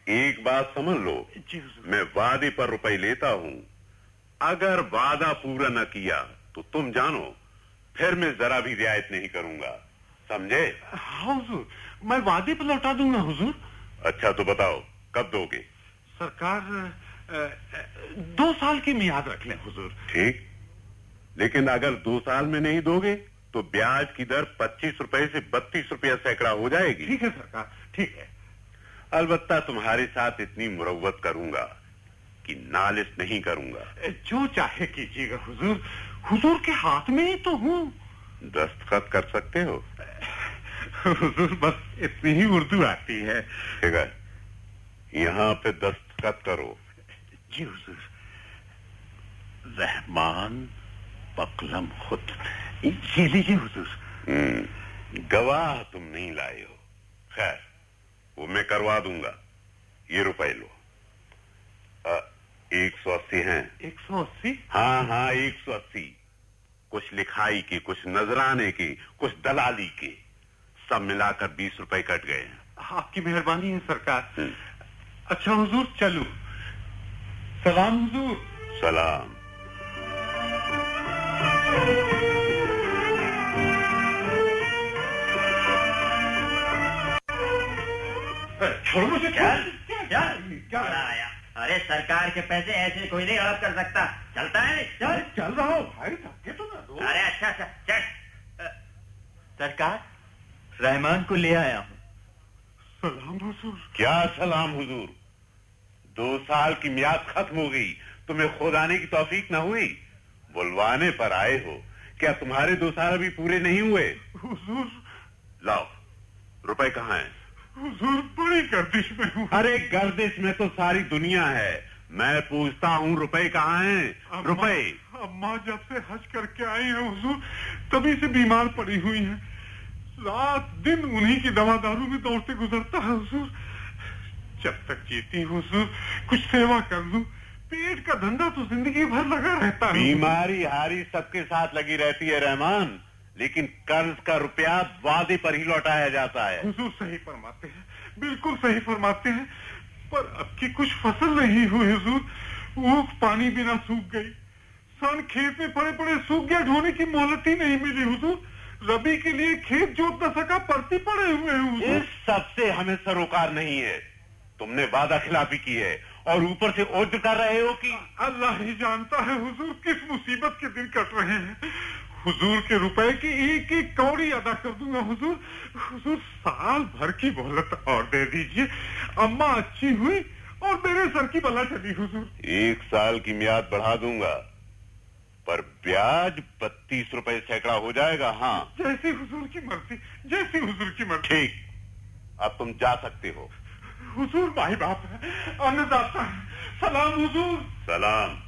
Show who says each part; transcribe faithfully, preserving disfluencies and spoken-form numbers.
Speaker 1: एक बात समझ लो, मैं वादे पर रुपए लेता हूँ। अगर वादा पूरा न किया तो तुम जानो फिर मैं जरा भी रियायत नहीं करूंगा, समझे?
Speaker 2: हाँ हुजूर, मैं वादे पर लौटा दूंगा हुजूर।
Speaker 1: अच्छा तो बताओ कब दोगे?
Speaker 2: सरकार दो साल की मियाद रख लें हुजूर।
Speaker 1: ठीक, लेकिन अगर दो साल में नहीं दोगे तो ब्याज की दर पच्चीस रुपए से बत्तीस रुपया सैकड़ा हो जाएगी।
Speaker 2: ठीक है सरकार, ठीक है।
Speaker 1: अलबत्ता तुम्हारे साथ इतनी मुरव्वत करूंगा कि नालिश नहीं करूंगा।
Speaker 2: जो चाहे कीजिएगा हुजूर, हुजूर के हाथ में ही तो हूँ।
Speaker 1: दस्तखत कर सकते हो?
Speaker 2: हुजूर बस इतनी ही उर्दू आती है।
Speaker 1: ठीक है, यहाँ पे दस्तखत करो।
Speaker 2: जी हुजूर। रहमान पकलम खुद, ये लीजिए हुजूर।
Speaker 1: गवाह तुम नहीं लाए हो, खैर वो मैं करवा दूंगा। ये रुपए लो। आ, एक सौ अस्सी हैं।
Speaker 2: एक सौ अस्सी?
Speaker 1: हाँ हाँ एक सौ अस्सी। कुछ लिखाई के, कुछ नजराने के, कुछ दलाली के, सब मिलाकर बीस रुपए कट गए हैं।
Speaker 2: आपकी मेहरबानी है सरकार। अच्छा हुजूर चलो। सलाम हुजूर।
Speaker 1: सलाम।
Speaker 2: छोड़ो मुझे।
Speaker 3: क्या क्या क्या आया? अरे सरकार के पैसे ऐसे कोई नहीं हड़प कर सकता। चलता है? चल
Speaker 2: चल रहा हूँ भाई, धक्के तो ना दो।
Speaker 3: अरे अच्छा अच्छा चल। सरकार, रहमान को ले आया हूँ।
Speaker 2: सलाम हुजूर।
Speaker 1: क्या सलाम हुजूर? दो साल की मियाद खत्म हो गई, तुम्हें खुद आने की तौफीक न हुई? बुलवाने पर आए हो, क्या तुम्हारे दो साल अभी पूरे नहीं हुए?
Speaker 2: हुजूर।
Speaker 1: लाओ, रुपए कहाँ हैं?
Speaker 2: हुजूर बड़ी गर्दिश में हूँ।
Speaker 1: अरे गर्दिश में तो सारी दुनिया है, मैं पूछता हूँ रुपए कहाँ हैं? रुपए।
Speaker 2: अम्मा जब से हज करके आई है हुजूर, तभी से बीमार पड़ी हुई हैं। रात दिन उन्हीं की दवा दारू में दौड़ते गुजरता है हुजूर। जब तक जीती हुजूर कुछ सेवा कर लूं। पेट का धंधा तो जिंदगी भर लगा रहता है।
Speaker 1: बीमारी हारी सबके साथ लगी रहती है रहमान, लेकिन कर्ज का रुपया वादे पर ही लौटाया जाता है।
Speaker 2: हुजूर सही फरमाते हैं, बिल्कुल सही फरमाते हैं। पर अब की कुछ फसल नहीं हुई हुजूर। ऊख पानी बिना सूख गई, सन खेत में पड़े पड़े सूख गया, ढोने की मोहलत ही नहीं मिली हुजूर। रबी के लिए खेत जोत न सका, परती पड़े हुए हैं।
Speaker 1: इस सबसे हमें सरोकार नहीं है। तुमने वादा खिलाफी की है और ऊपर से ओझ कर रहे हो कि
Speaker 2: अल्लाह ही जानता है हुजूर किस मुसीबत के दिन कट रहे हैं। हुजूर के रुपए की एक एक कौड़ी अदा कर दूंगा हुजूर। हुजूर साल भर की मोहलत और दे दीजिए। अम्मा अच्छी हुई और मेरे सर की बला चली हुजूर।
Speaker 1: एक साल की मियाद बढ़ा दूंगा, पर ब्याज बत्तीस रुपए सैकड़ा हो जाएगा। हाँ,
Speaker 2: जैसी हुजूर की मर्जी, जैसी हुजूर की मर्जी।
Speaker 1: ठीक, अब तुम जा सकते हो।
Speaker 2: हुजूर माई बाप है, अन्नदाता है। सलाम हुजूर।
Speaker 1: सलाम।